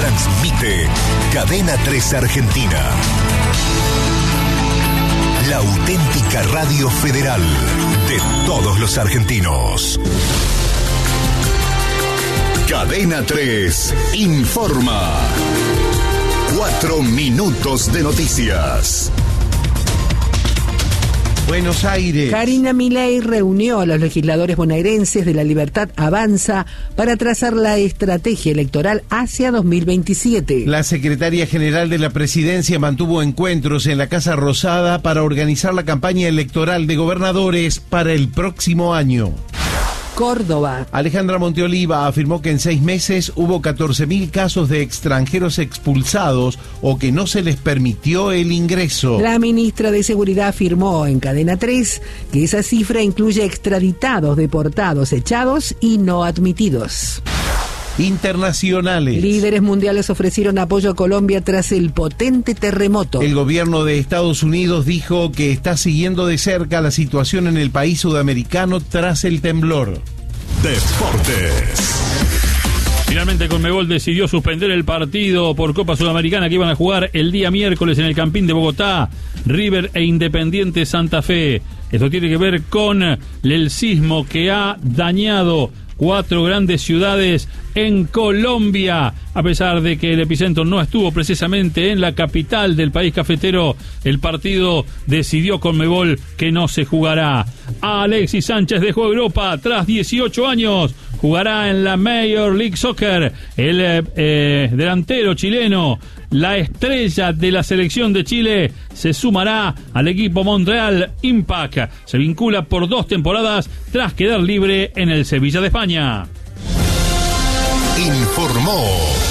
Transmite Cadena 3 Argentina. La auténtica radio federal de todos los argentinos. Cadena 3 informa. 4 minutos de noticias. Buenos Aires. Karina Milei reunió a los legisladores bonaerenses de La Libertad Avanza para trazar la estrategia electoral hacia 2027. La secretaria general de la presidencia mantuvo encuentros en la Casa Rosada para organizar la campaña electoral de gobernadores para el próximo año. Córdoba. Alejandra Monteoliva afirmó que en 6 meses hubo 14.000 casos de extranjeros expulsados o que no se les permitió el ingreso. La ministra de Seguridad afirmó en Cadena 3 que esa cifra incluye extraditados, deportados, echados y no admitidos. Internacionales. Líderes mundiales ofrecieron apoyo a Colombia tras el potente terremoto. El gobierno de Estados Unidos dijo que está siguiendo de cerca la situación en el país sudamericano tras el temblor. Deportes. Finalmente Conmebol decidió suspender el partido por Copa Sudamericana que iban a jugar el día miércoles en el Campín de Bogotá, River e Independiente Santa Fe. Esto tiene que ver con el sismo que ha dañado 4 grandes ciudades en Colombia. A pesar de que el epicentro no estuvo precisamente en la capital del país cafetero, el partido decidió Conmebol que no se jugará. Alexis Sánchez dejó Europa tras 18 años. Jugará en la Major League Soccer. El delantero chileno, la estrella de la selección de Chile, se sumará al equipo Montreal Impact. Se vincula por 2 temporadas tras quedar libre en el Sevilla de España. Informó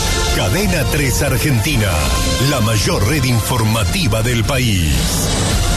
Cadena 3 Argentina, la mayor red informativa del país.